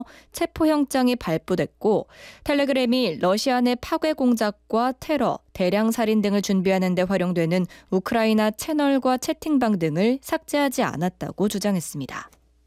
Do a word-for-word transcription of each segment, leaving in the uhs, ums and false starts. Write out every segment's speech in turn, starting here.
체포영장이 발부됐고 텔레그램이 러시아 내 파괴 공작과 테러, 대량 살인 등을 준비하는 데 활용되는 우크라이나 채널과 채팅방 등을 삭제하지 않았다고 주장했습니다.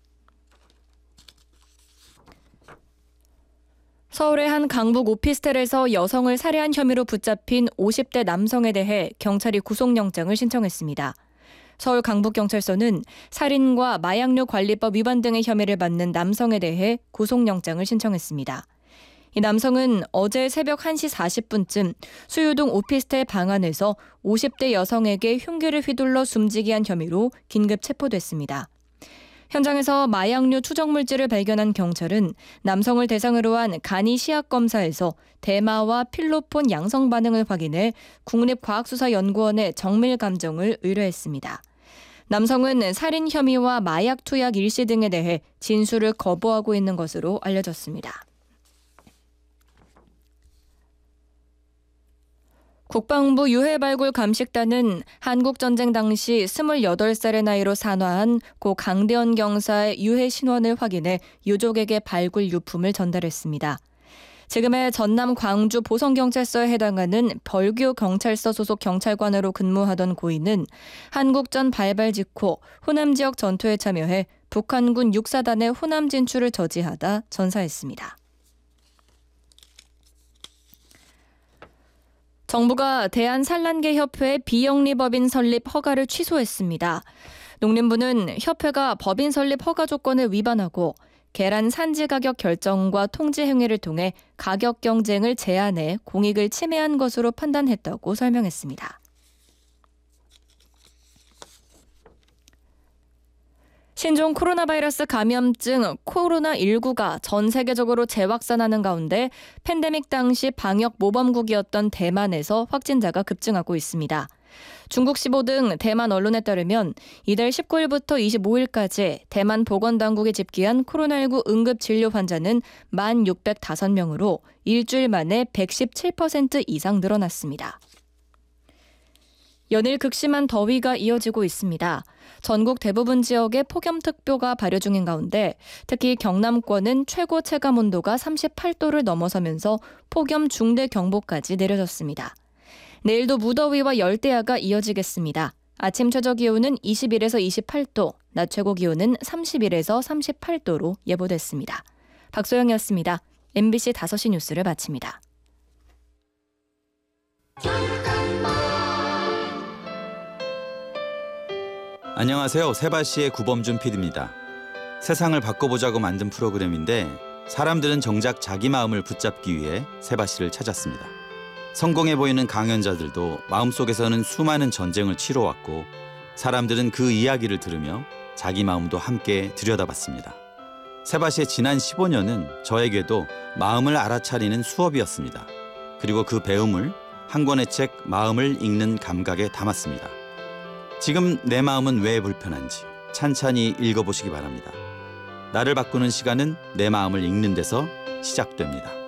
서울의 한 강북 오피스텔에서 여성을 살해한 혐의로 붙잡힌 오십 대 남성에 대해 경찰이 구속영장을 신청했습니다. 서울 강북경찰서는 살인과 마약류 관리법 위반 등의 혐의를 받는 남성에 대해 구속영장을 신청했습니다. 이 남성은 어제 새벽 한 시 사십 분쯤 수유동 오피스텔 방 안에서 오십 대 여성에게 흉기를 휘둘러 숨지게 한 혐의로 긴급 체포됐습니다. 현장에서 마약류 추정물질을 발견한 경찰은 남성을 대상으로 한 간이 시약 검사에서 대마와 필로폰 양성 반응을 확인해 국립과학수사연구원에 정밀 감정을 의뢰했습니다. 남성은 살인 혐의와 마약 투약 일시 등에 대해 진술을 거부하고 있는 것으로 알려졌습니다. 국방부 유해발굴감식단은 한국전쟁 당시 스물여덟 살의 나이로 산화한 고 강대원 경사의 유해 신원을 확인해 유족에게 발굴 유품을 전달했습니다. 지금의 전남 광주 보성경찰서에 해당하는 벌교 경찰서 소속 경찰관으로 근무하던 고인은 한국전 발발 직후 호남 지역 전투에 참여해 북한군 육사단의 호남 진출을 저지하다 전사했습니다. 정부가 대한산란계협회 비영리법인 설립 허가를 취소했습니다. 농림부는 협회가 법인 설립 허가 조건을 위반하고 계란 산지 가격 결정과 통지 행위를 통해 가격 경쟁을 제한해 공익을 침해한 것으로 판단했다고 설명했습니다. 신종 코로나 바이러스 감염증 코로나십구가 전 세계적으로 재확산하는 가운데 팬데믹 당시 방역 모범국이었던 대만에서 확진자가 급증하고 있습니다. 중국 시보 등 대만 언론에 따르면 이달 십구 일부터 이십오 일까지 대만 보건당국이 집계한 코로나십구 응급진료 환자는 만 육백오 명으로 일주일 만에 백십칠 퍼센트 이상 늘어났습니다. 연일 극심한 더위가 이어지고 있습니다. 전국 대부분 지역에 폭염특보가 발효 중인 가운데 특히 경남권은 최고 체감 온도가 삼십팔 도를 넘어서면서 폭염 중대 경보까지 내려졌습니다. 내일도 무더위와 열대야가 이어지겠습니다. 아침 최저 기온은 이십일에서 이십팔 도, 낮 최고 기온은 삼십일에서 삼십팔 도로 예보됐습니다. 박소영이었습니다. 엠비씨 다섯 시 뉴스를 마칩니다. 안녕하세요. 세바시의 구범준 피디입니다. 세상을 바꿔보자고 만든 프로그램인데 사람들은 정작 자기 마음을 붙잡기 위해 세바시를 찾았습니다. 성공해 보이는 강연자들도 마음속에서는 수많은 전쟁을 치러왔고 사람들은 그 이야기를 들으며 자기 마음도 함께 들여다봤습니다. 세바시의 지난 십오 년은 저에게도 마음을 알아차리는 수업이었습니다. 그리고 그 배움을 한 권의 책 마음을 읽는 감각에 담았습니다. 지금 내 마음은 왜 불편한지 찬찬히 읽어보시기 바랍니다. 나를 바꾸는 시간은 내 마음을 읽는 데서 시작됩니다.